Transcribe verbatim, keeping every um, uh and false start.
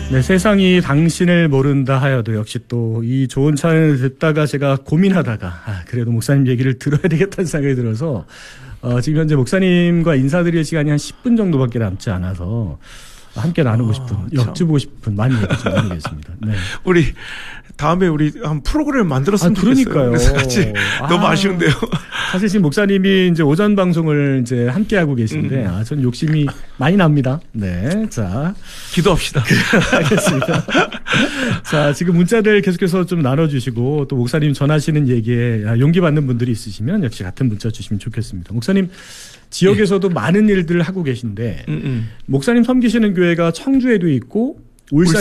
네, 세상이 당신을 모른다 하여도 역시 또 이 좋은 찬양을 듣다가 제가 고민하다가 아, 그래도 목사님 얘기를 들어야 되겠다는 생각이 들어서 어, 지금 현재 목사님과 인사드릴 시간이 한 십 분 정도밖에 남지 않아서 함께 나누고 싶은, 어, 여쭈고 싶은 많이 얘기 좀 나누겠습니다. 네. 우리 다음에 우리 한 프로그램 만들었으면 아, 그러니까요. 좋겠어요. 사실 아, 너무 아쉬운데요. 사실 지금 목사님이 이제 오전 방송을 이제 함께 하고 계신데, 음. 아, 전 욕심이 많이 납니다. 네, 자 기도합시다. 알겠습니다. 자, 지금 문자들 계속해서 좀 나눠주시고 또 목사님 전하시는 얘기에 용기 받는 분들이 있으시면 역시 같은 문자 주시면 좋겠습니다. 목사님. 지역에서도 예. 많은 일들을 하고 계신데 음, 음. 목사님 섬기시는 교회가 청주에도 있고 울산